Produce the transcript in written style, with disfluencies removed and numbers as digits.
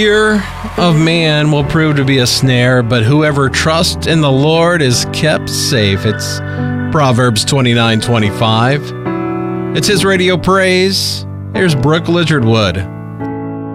Fear of man will prove to be a snare, but whoever trusts in the Lord is kept safe. It's Proverbs 29:25. It's his radio praise. Here's Brooke Lizardwood.